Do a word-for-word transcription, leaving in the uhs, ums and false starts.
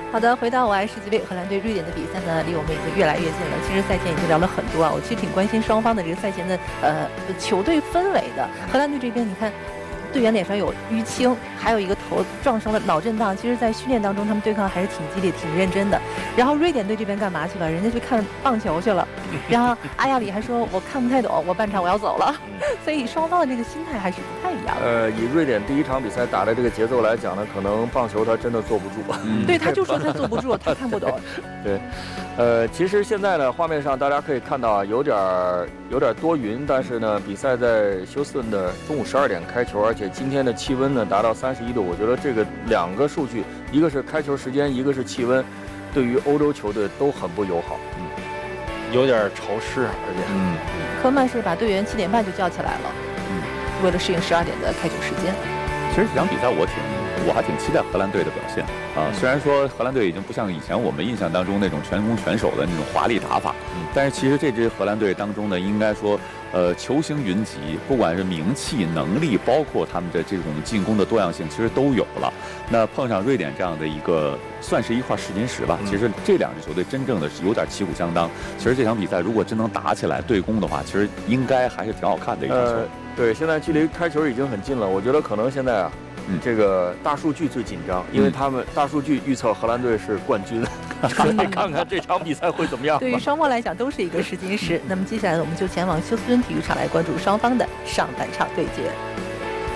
好的，回到我爱世界杯，荷兰队瑞典的比赛呢，离我们已经越来越近了。其实赛前已经聊了很多啊，我其实挺关心双方的这个赛前的呃球队氛围的。荷兰队这边，你看。队员脸上有淤青，还有一个头撞成了脑震荡。其实，在训练当中，他们对抗还是挺激烈、挺认真的。然后，瑞典队这边干嘛去了？人家去看棒球去了。然后，阿亚里还说：“我看不太懂，我半场我要走了。”所以，双方的这个心态还是不太一样的。 呃，以瑞典第一场比赛打的这个节奏来讲呢，可能棒球他真的坐不住。 嗯、对，他就说他坐不住，他看不懂。 对，呃，其实现在呢，画面上大家可以看到啊，有点有点多云，但是呢，比赛在休斯顿的中午十二点开球，而且今天的气温呢达到三十一度，我觉得这个两个数据，一个是开球时间，一个是气温，对于欧洲球队都很不友好。 嗯，有点潮湿，而且， 嗯，科曼是把队员七点半就叫起来了，嗯，为了适应十二点的开球时间。 其实这场比赛我挺。我还挺期待荷兰队的表现啊！虽然说荷兰队已经不像以前我们印象当中那种全攻全守的那种华丽打法，但是其实这支荷兰队当中呢，应该说，呃，球星云集，不管是名气、能力，包括他们的这种进攻的多样性，其实都有了。那碰上瑞典这样的一个，算是一块试金石吧。其实这两支球队真正的是有点旗鼓相当。其实这场比赛如果真能打起来对攻的话，其实应该还是挺好看的一场球。 呃，对，现在距离开球已经很近了，我觉得可能现在啊。嗯，这个大数据最紧张，因为他们大数据预测荷兰队是冠军，所以看看这场比赛会怎么样。 对于双方来讲都是一个试金石。那么接下来我们就前往休斯敦体育场来关注双方的上半场对决。